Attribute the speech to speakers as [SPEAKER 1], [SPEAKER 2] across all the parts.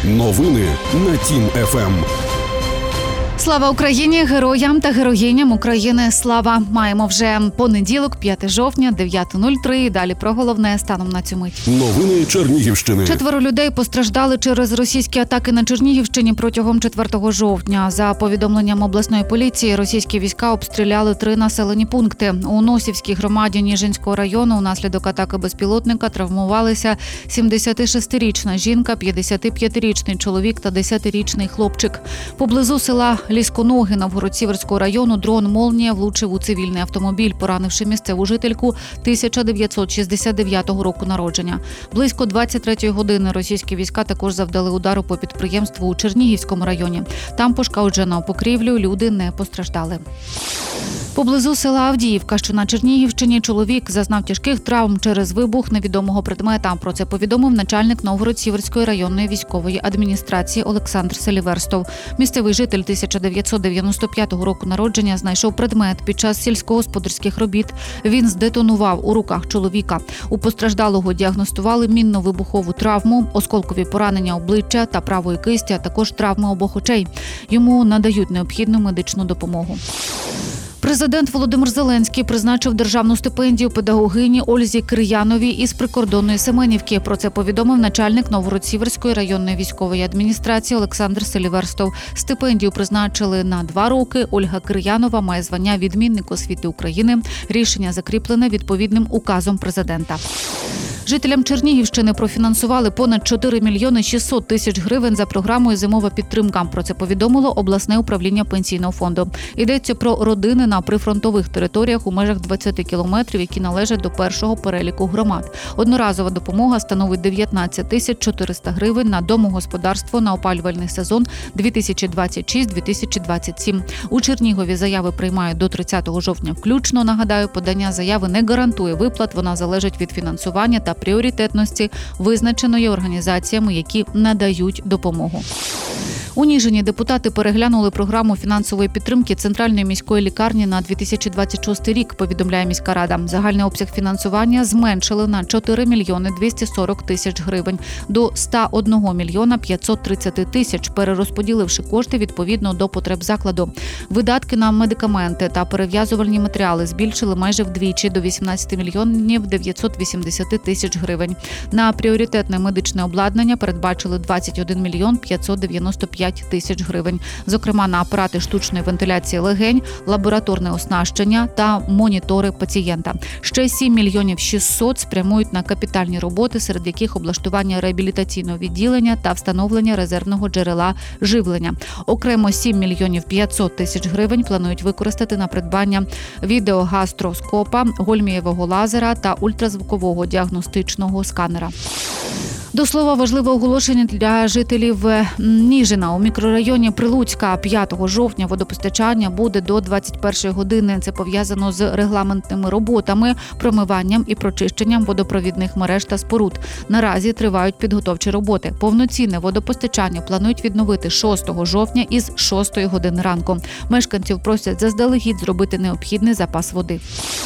[SPEAKER 1] Новини на Тім-ФМ.
[SPEAKER 2] Слава Україні! Героям та героїням України слава! Маємо вже понеділок, 5 жовтня, 9:03. Далі про головне станом на цю мить.
[SPEAKER 1] Новини Чернігівщини.
[SPEAKER 2] 4 людей постраждали через російські атаки на Чернігівщині протягом 4 жовтня. За повідомленням обласної поліції, російські війська обстріляли 3 населені пункти. У Носівській громаді Ніжинського району унаслідок атаки безпілотника травмувалися 76-річна жінка, 55-річний чоловік та 10-річний хлопчик. Поблизу села Лісконоги Новгород-Сіверського району дрон «Молнія» влучив у цивільний автомобіль, поранивши місцеву жительку 1969 року народження. Близько 23-ї години російські війська також завдали удару по підприємству у Чернігівському районі. Там пошкоджено покрівлю, люди не постраждали. Поблизу села Авдіївка, що на Чернігівщині, чоловік зазнав тяжких травм через вибух невідомого предмета. Про це повідомив начальник Новгород-Сіверської районної військової адміністрації Олександр Селіверстов. Місцевий житель 1995 року народження знайшов предмет під час сільськогосподарських робіт. Він здетонував у руках чоловіка. У постраждалого діагностували мінно-вибухову травму, осколкові поранення обличчя та правої кисті, а також травми обох очей. Йому надають необхідну медичну допомогу. Президент Володимир Зеленський призначив державну стипендію педагогині Ользі Кир'яновій із прикордонної Семенівки. Про це повідомив начальник Новгород-Сіверської районної військової адміністрації Олександр Селіверстов. Стипендію призначили на 2 роки. Ольга Кир'янова має звання «Відмінник освіти України». Рішення закріплене відповідним указом президента. Жителям Чернігівщини профінансували понад 4 мільйони 600 тисяч гривень за програмою «Зимова підтримка». Про це повідомило обласне управління пенсійного фонду. Йдеться про родини на прифронтових територіях у межах 20 кілометрів, які належать до першого переліку громад. Одноразова допомога становить 19 тисяч 400 гривень на домогосподарство на опалювальний сезон 2026-2027. У Чернігові заяви приймають до 30 жовтня включно. Нагадаю, подання заяви не гарантує виплат, вона залежить від фінансування та пріоритетності, визначеної організаціями, які надають допомогу. У Ніжині депутати переглянули програму фінансової підтримки Центральної міської лікарні на 2026 рік, повідомляє міська рада. Загальний обсяг фінансування зменшили на 4 мільйони 240 тисяч гривень до 101 мільйона 530 тисяч, перерозподіливши кошти відповідно до потреб закладу. Видатки на медикаменти та перев'язувальні матеріали збільшили майже вдвічі до 18 мільйонів 980 тисяч гривень. На пріоритетне медичне обладнання передбачили 21 мільйон 595 тисяч гривень. Зокрема, на апарати штучної вентиляції легень, лабораторне оснащення та монітори пацієнта. Ще 7 мільйонів 600 спрямують на капітальні роботи, серед яких облаштування реабілітаційного відділення та встановлення резервного джерела живлення. Окремо 7 мільйонів 500 тисяч гривень планують використати на придбання відеогастроскопа, гольмієвого лазера та ультразвукового діагностичного сканера. До слова, важливе оголошення для жителів Ніжина. У мікрорайоні Прилуцька 5 жовтня водопостачання буде до 21 години. Це пов'язано з регламентними роботами, промиванням і прочищенням водопровідних мереж та споруд. Наразі тривають підготовчі роботи. Повноцінне водопостачання планують відновити 6 жовтня із 6 години ранку. Мешканців просять заздалегідь зробити необхідний запас води.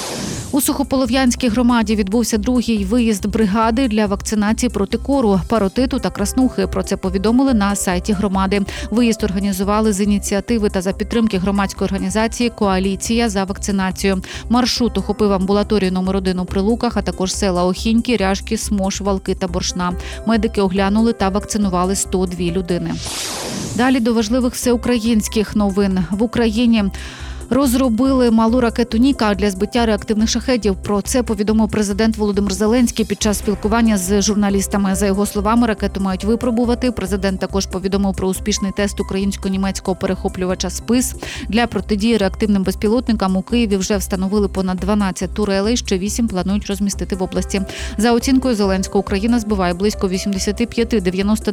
[SPEAKER 2] У Сухополов'янській громаді відбувся другий виїзд бригади для вакцинації проти кору, паротиту та краснухи. Про це повідомили на сайті громади. Виїзд організували з ініціативи та за підтримки громадської організації «Коаліція за вакцинацію». Маршрут охопив амбулаторію номер 1 у Прилуках, а також села Охіньки, Ряжки, Смош, Валки та Боршна. Медики оглянули та вакцинували 102 людини. Далі до важливих всеукраїнських новин. В Україні розробили малу ракету «Ніка» для збиття реактивних шахедів. Про це повідомив президент Володимир Зеленський під час спілкування з журналістами. За його словами, ракету мають випробувати. Президент також повідомив про успішний тест українсько-німецького перехоплювача «Спис». Для протидії реактивним безпілотникам у Києві вже встановили понад 12 турелей, ще 8 планують розмістити в області. За оцінкою Зеленського, Україна збиває близько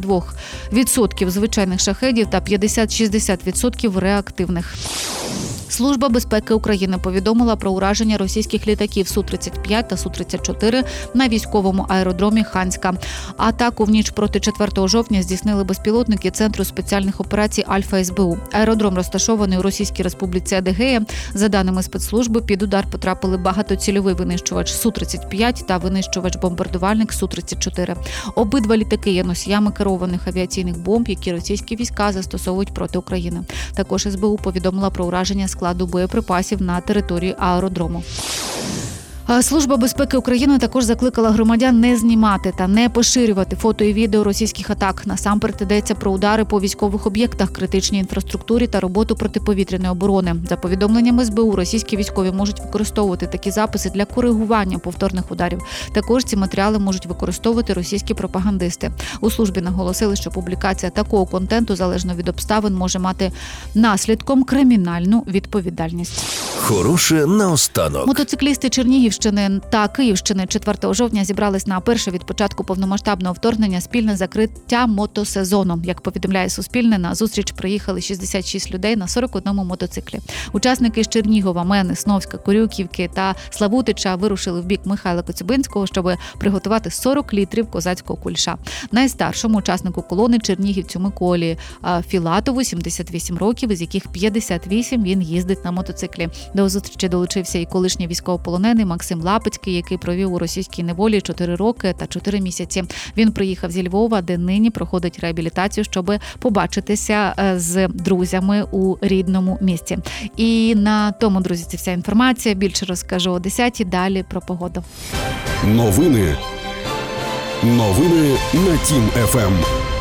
[SPEAKER 2] 85-92% звичайних шахедів та 50-60% реактивних. Служба безпеки України повідомила про ураження російських літаків Су-35 та Су-34 на військовому аеродромі Ханська. Атаку в ніч проти 4 жовтня здійснили безпілотники Центру спеціальних операцій Альфа СБУ. Аеродром розташований у Російській Республіці Адигея. За даними спецслужби, під удар потрапили багатоцільовий винищувач Су-35 та винищувач-бомбардувальник Су-34. Обидва літаки є носіями керованих авіаційних бомб, які російські війська застосовують проти України. Також СБУ повідомила про ураження складу боєприпасів на території аеродрому. Служба безпеки України також закликала громадян не знімати та не поширювати фото і відео російських атак. Насамперед йдеться про удари по військових об'єктах, критичній інфраструктурі та роботу протиповітряної оборони. За повідомленням СБУ, російські військові можуть використовувати такі записи для коригування повторних ударів. Також ці матеріали можуть використовувати російські пропагандисти. У службі наголосили, що публікація такого контенту, залежно від обставин, може мати наслідком кримінальну відповідальність.
[SPEAKER 3] Хороше наостанок.
[SPEAKER 2] Мотоциклісти Чернігівщини та Київщини 4 жовтня зібрались на перше від початку повномасштабного вторгнення спільне закриття мотосезону. Як повідомляє Суспільне, на зустріч приїхали 66 людей на 41 мотоциклі. Учасники з Чернігова, Мени, Сновська, Корюківки та Славутича вирушили в бік Михайла Коцюбинського, щоб приготувати 40 літрів козацького кульша. Найстаршому учаснику колони чернігівцю Миколі Філатову 78 років, із яких 58 він їздить на мотоциклі. До зустрічі долучився і колишній військовополонений Максим Лапицький, який провів у російській неволі 4 роки та 4 місяці. Він приїхав зі Львова, де нині проходить реабілітацію, щоб побачитися з друзями у рідному місті. І на тому, друзі, це вся інформація. Більше розкажу о 10-й. Далі про погоду.
[SPEAKER 1] Новини на Тім ФМ.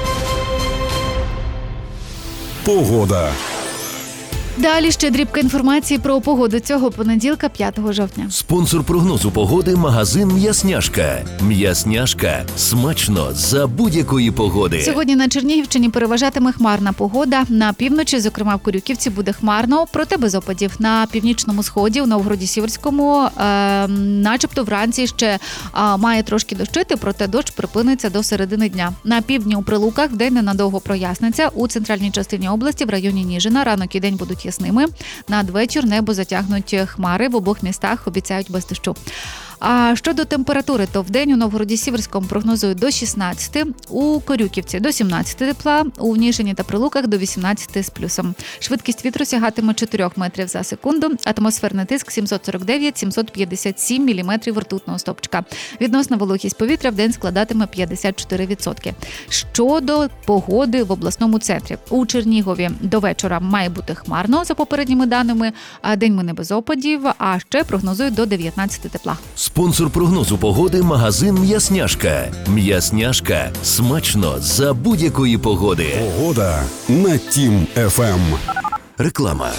[SPEAKER 1] Погода.
[SPEAKER 2] Далі ще дрібка інформації про погоду цього понеділка, 5 жовтня.
[SPEAKER 3] Спонсор прогнозу погоди – магазин «М'ясняшка». «М'ясняшка» – смачно за будь-якої погоди.
[SPEAKER 2] Сьогодні на Чернігівщині переважатиме хмарна погода. На півночі, зокрема в Корюківці, буде хмарно, проте без опадів. На північному сході, у Новгороді-Сіверському, начебто вранці ще має трошки дощити, проте дощ припиниться до середини дня. На півдні у Прилуках вдень ненадовго проясниться. У центральній частині області, в районі Ніжина, ранок і день будуть ясними. Надвечір небо затягнуть хмари. В обох містах обіцяють без дощу. А щодо температури, то вдень у Новгороді-Сіверському прогнозують до 16, у Корюківці до 17 тепла, у Ніжині та Прилуках до 18 з плюсом. Швидкість вітру сягатиме 4 метрів за секунду, атмосферний тиск 749-757 міліметрів ртутного стовпчика. Відносна вологість повітря вдень складатиме 54%. Щодо погоди в обласному центрі. У Чернігові до вечора має бути хмарно, за попередніми даними, а день мине без опадів, а ще прогнозують до 19 тепла.
[SPEAKER 3] Спонсор прогнозу погоди – магазин «М'ясняшка». «М'ясняшка» – смачно за будь-якої погоди.
[SPEAKER 1] Погода на Тім ФМ.
[SPEAKER 3] Реклама.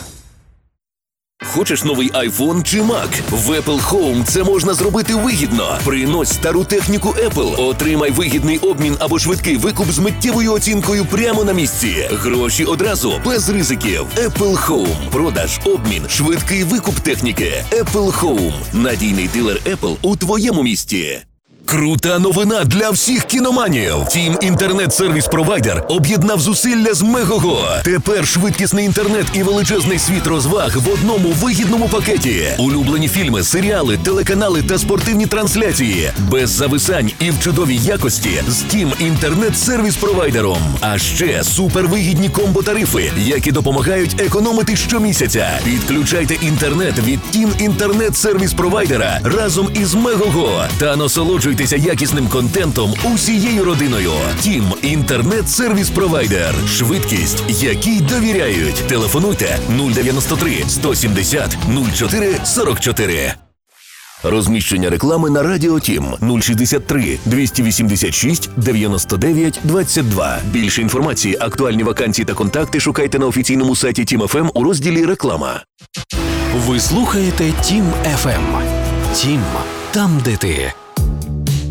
[SPEAKER 3] Хочеш новий iPhone чи Mac? В Apple Home це можна зробити вигідно. Принось стару техніку Apple, отримай вигідний обмін або швидкий викуп з миттєвою оцінкою прямо на місці. Гроші одразу, без ризиків. Apple Home. Продаж, обмін, швидкий викуп техніки. Apple Home. Надійний дилер Apple у твоєму місті. Крута новина для всіх кіноманів. Тім інтернет-сервіс-провайдер об'єднав зусилля з Мегого. Тепер швидкісний інтернет і величезний світ розваг в одному вигідному пакеті. Улюблені фільми, серіали, телеканали та спортивні трансляції. Без зависань і в чудовій якості з Тім інтернет-сервіс-провайдером. А ще супервигідні комбо-тарифи, які допомагають економити щомісяця. Підключайте інтернет від Тім інтернет-сервіс-провайдера разом із Мегого та насолоджуйтесь якісним контентом усією родиною. Тім інтернет-сервіс-провайдер. Швидкість, якій довіряють. Телефонуйте 093 170 04 44. Розміщення реклами на Радіо Тім 063 286 99 22. Більше інформації, актуальні вакансії та контакти шукайте на офіційному сайті Тім ФМ у розділі «Реклама».
[SPEAKER 4] Ви слухаєте Тім ФМ. Тім, там, де ти.